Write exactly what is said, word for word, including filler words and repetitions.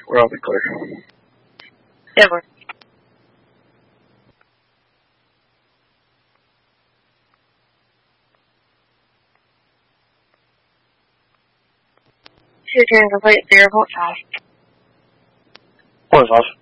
We're all be clear. Yeah, we're. Two turn complete, zero point five. Point five.